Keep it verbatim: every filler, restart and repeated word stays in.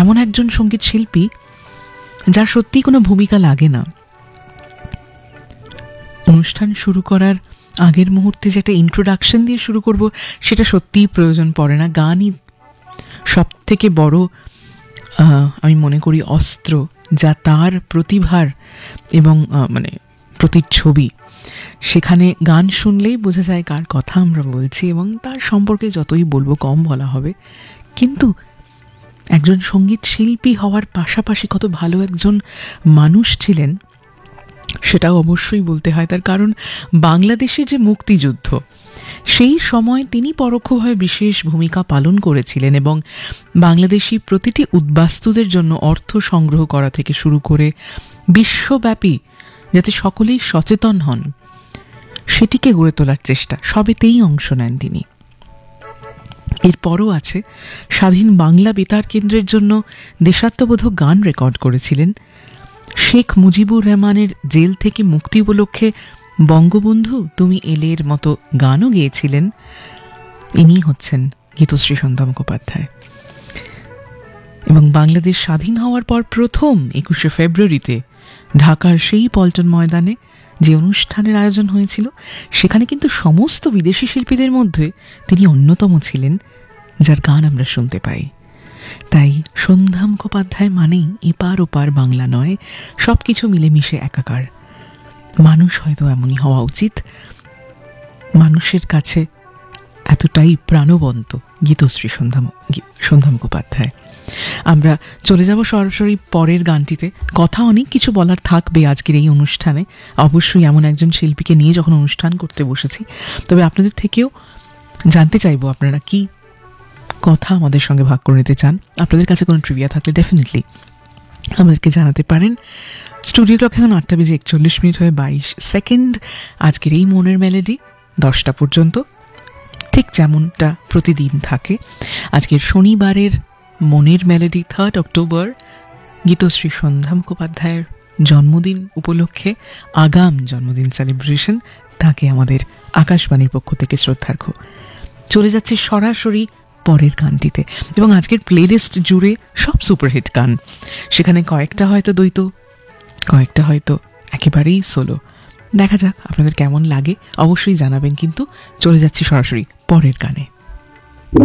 এমন একজন সঙ্গীত শিল্পী যার সত্যি কোনো ভূমিকা লাগে না। অনুষ্ঠান শুরু করার আগের মুহূর্তে যে একটা ইন্ট্রোডাকশন দিয়ে শুরু করব সেটা সত্যিই প্রয়োজন পড়ে না। গানই সব থেকে বড় আমি মনে করি অস্ত্র, যা তার প্রতিভার এবং মানে প্রতিচ্ছবি। সেখানে গান শুনলেই বোঝা যায় কার কথা আমরা বলছি, এবং তার সম্পর্কে যতই বলবো কম বলা হবে। কিন্তু একজন সঙ্গীত শিল্পী হওয়ার পাশাপাশি কত ভালো একজন মানুষ ছিলেন সেটাও অবশ্যই বলতে হয়। তার কারণ বাংলাদেশের যে মুক্তিযুদ্ধ, সেই সময় তিনি পরোক্ষভাবে বিশেষ ভূমিকা পালন করেছিলেন এবং বাংলাদেশি প্রতিটি উদ্বাস্তুদের জন্য অর্থ সংগ্রহ করা থেকে শুরু করে বিশ্বব্যাপী যাতে সকলেই সচেতন হন সেটিকে গড়ে তোলার চেষ্টা, সবেতেই অংশ নেন তিনি। এরপরও আছে স্বাধীন বাংলা বেতার কেন্দ্রের জন্য দেশাত্মবোধক গান রেকর্ড করেছিলেন। শেখ মুজিবুর রহমানের জেল থেকে মুক্তি উপলক্ষে বঙ্গবন্ধু তুমি এলের মতো গানও গেয়েছিলেন। ইনি হচ্ছেন গীতশ্রী সন্ধ্যা মুখোপাধ্যায়। এবং বাংলাদেশ স্বাধীন হওয়ার পর প্রথম একুশে ফেব্রুয়ারিতে ঢাকার সেই পল্টন ময়দানে যে অনুষ্ঠানের আয়োজন হয়েছিল, সেখানে কিন্তু সমস্ত বিদেশি শিল্পীদের মধ্যে তিনি অন্যতম ছিলেন, যার গান আমরা শুনতে পাই। তাই সন্ধ্যা মুখোপাধ্যায় মানেই এপার ওপার বাংলা নয়, সব কিছু মিলেমিশে একাকার। মানুষ হয়তো এমনই হওয়া উচিত, মানুষের কাছে এতটাই প্রাণবন্ত গীতশ্রী সন্ধ্যা সন্ধ্যা মুখোপাধ্যায়। আমরা চলে যাব সরাসরি পরের গানটিতে। কথা অনেক কিছু বলার থাকবে আজকের এই অনুষ্ঠানে, অবশ্যই এমন একজন শিল্পীকে নিয়ে যখন অনুষ্ঠান করতে বসেছি। তবে আপনাদের থেকেও জানতে চাইবো আপনারা কি কথা আমাদের সঙ্গে ভাগ করে নিতে চান। আপনাদের কাছে কোনো ট্রিভিয়া থাকলে ডেফিনেটলি আমাদেরকে জানাতে পারেন। স্টুডিও ক্লক এখন আটটা বেজে একচল্লিশ মিনিট হয়ে বাইশ সেকেন্ড। আজকের এই মনের মেলোডি দশটা পর্যন্ত, ঠিক যেমনটা প্রতিদিন থাকে। আজকের শনিবারের মনের মেলোডি থার্ড অক্টোবর, গীতশ্রী সন্ধ্যা মুখোপাধ্যায়ের জন্মদিন উপলক্ষে আগাম জন্মদিন সেলিব্রেশন, তাকে আমাদের আকাশবাণীর পক্ষ থেকে শ্রদ্ধার্ঘ্য। চলে যাচ্ছে সরাসরি পরের গানটিতে, এবং আজকের প্লেলিস্ট জুড়ে সব সুপারহিট গান। সেখানে কয়েকটা হয়তো দ্বৈত, কয়েকটা হয়তো একেবারেই সোলো। দেখা যাক আপনাদের কেমন লাগে, অবশ্যই জানাবেন। কিন্তু চলে যাচ্ছি সরাসরি পরের গানে।